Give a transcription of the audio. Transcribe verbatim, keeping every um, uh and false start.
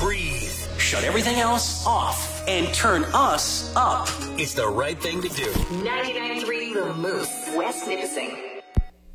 breathe, shut everything else off, and turn us up. It's the right thing to do. ninety-nine point three The Moose, West Nipissing.